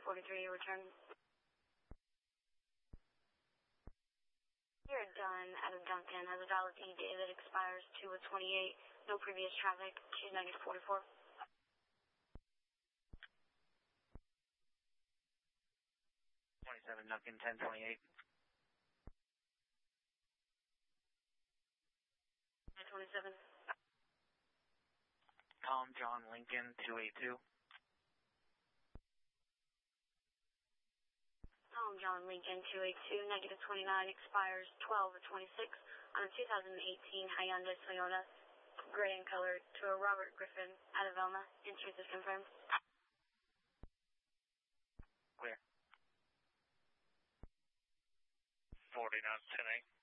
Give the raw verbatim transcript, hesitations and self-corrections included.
forty-three, return. You're done out of Duncan. Has a valid E data that expires two of twenty-eight. No previous traffic. Choose negative forty-four. twenty-seven Duncan, ten twenty-eight. twenty-seven. Tom John Lincoln, two eighty-two. Tom John Lincoln, two eighty-two, negative twenty-nine, expires twelve of twenty-six on a two thousand eighteen Hyundai Toyota, gray in color, to a Robert Griffin out of Elma. Insurance is confirmed. Clear. forty knots, ten eight.